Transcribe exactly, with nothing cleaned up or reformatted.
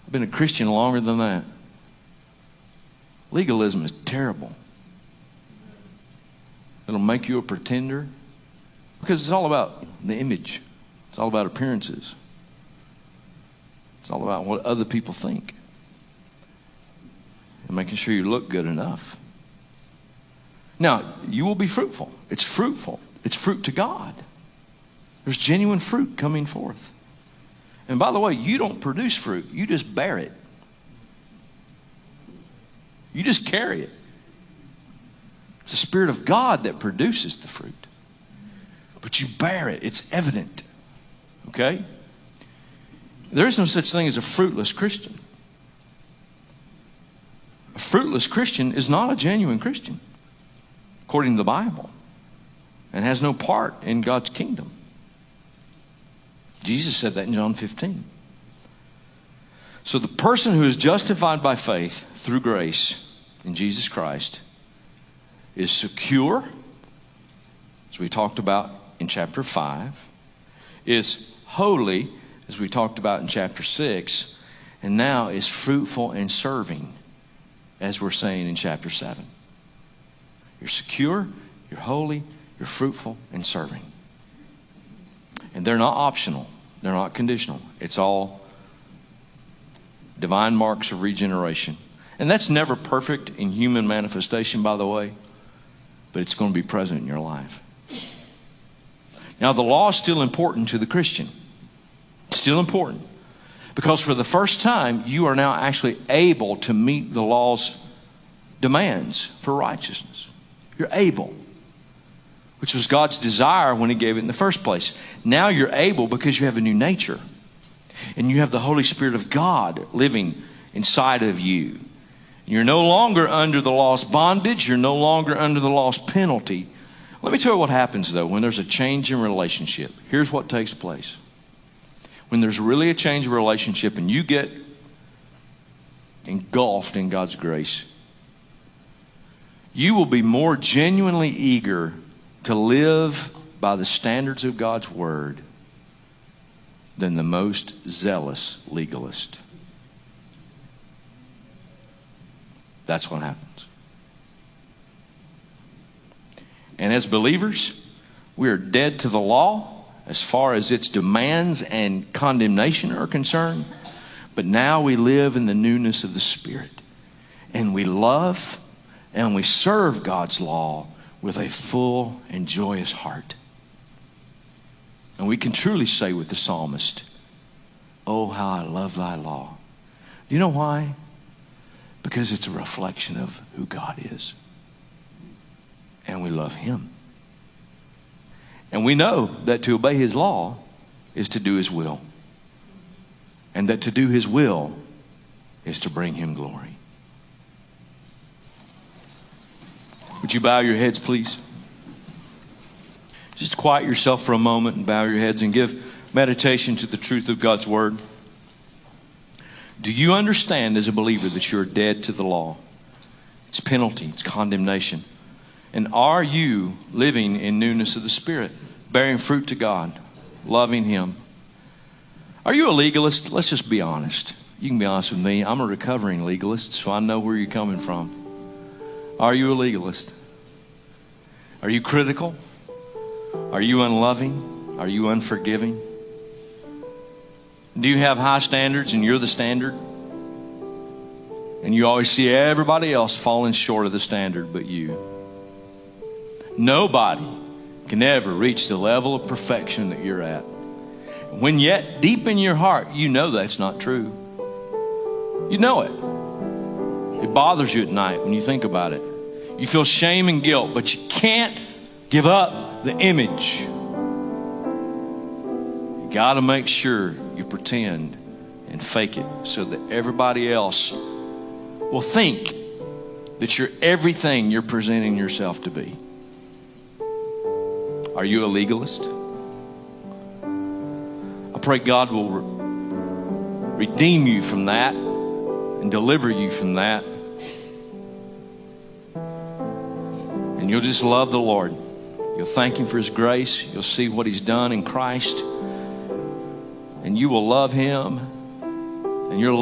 I've been a Christian longer than that. Legalism is terrible. It'll make you a pretender because it's all about the image. It's all about appearances. It's all about what other people think and making sure you look good enough. Now, you will be fruitful. It's fruitful. It's fruit to God. There's genuine fruit coming forth. And by the way, you don't produce fruit. You just bear it. You just carry it. It's the Spirit of God that produces the fruit. But you bear it. It's evident. Okay? There is no such thing as a fruitless Christian. A fruitless Christian is not a genuine Christian, according to the Bible, and has no part in God's kingdom. Jesus said that in John fifteen. So the person who is justified by faith through grace in Jesus Christ is secure, as we talked about in chapter five, is holy, as we talked about in chapter six, and now is fruitful and serving, as we're saying in chapter seven. You're secure, you're holy, you're fruitful and serving. And they're not optional. They're not conditional. It's all divine marks of regeneration. And that's never perfect in human manifestation, by the way, but it's going to be present in your life. Now, the law is still important to the Christian. It's still important. Because for the first time, you are now actually able to meet the law's demands for righteousness. You're able, which was God's desire when He gave it in the first place. Now you're able because you have a new nature. And you have the Holy Spirit of God living inside of you. You're no longer under the law's bondage. You're no longer under the law's penalty. Let me tell you what happens, though, when there's a change in relationship. Here's what takes place. When there's really a change of relationship and you get engulfed in God's grace, you will be more genuinely eager to live by the standards of God's Word than the most zealous legalist. That's what happens. And as believers, we are dead to the law as far as its demands and condemnation are concerned. But now we live in the newness of the Spirit. And we love and we serve God's law with a full and joyous heart. And we can truly say with the psalmist, "Oh, how I love thy law." Do you know why? Because it's a reflection of who God is. And we love Him. And we know that to obey His law is to do His will. And that to do His will is to bring Him glory. Would you bow your heads, please? Just quiet yourself for a moment and bow your heads and give meditation to the truth of God's Word. Do you understand as a believer that you're dead to the law? It's penalty, it's condemnation. And are you living in newness of the Spirit, bearing fruit to God, loving Him? Are you a legalist? Let's just be honest. You can be honest with me. I'm a recovering legalist, so I know where you're coming from. Are you a legalist? Are you critical? Are you unloving? Are you unforgiving? Do you have high standards and you're the standard? And you always see everybody else falling short of the standard but you. Nobody can ever reach the level of perfection that you're at. When yet deep in your heart, you know that's not true. You know it. It bothers you at night when you think about it. You feel shame and guilt, but you can't give up the image. You got to make sure you pretend and fake it so that everybody else will think that you're everything you're presenting yourself to be. Are you a legalist? I pray God will re- redeem you from that and deliver you from that. And you'll just love the Lord. You'll thank Him for His grace. You'll see what He's done in Christ. And you will love Him. And your